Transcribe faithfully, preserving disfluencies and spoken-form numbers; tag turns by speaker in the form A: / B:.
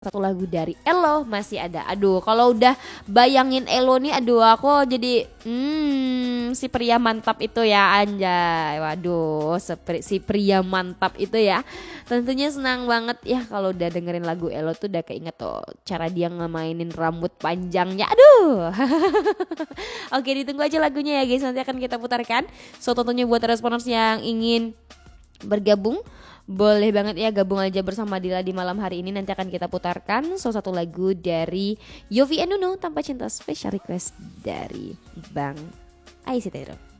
A: satu lagu dari Ello masih ada. Aduh, kalau udah bayangin Ello nih, aduh aku jadi hmm, si pria mantap itu ya, anjay. Waduh, sepri, si pria mantap itu ya. Tentunya senang banget ya kalau udah dengerin lagu Ello tuh udah keinget tuh cara dia ngemainin rambut panjangnya. Aduh. Oke, ditunggu aja lagunya ya guys, nanti akan kita putarkan. So tentunya buat responers yang ingin bergabung, boleh banget ya gabung aja bersama Dila di malam hari ini. Nanti akan kita putarkan salah satu lagu dari Yofi and Nuno, Tanpa Cinta, special request dari Bang Aisy Tero.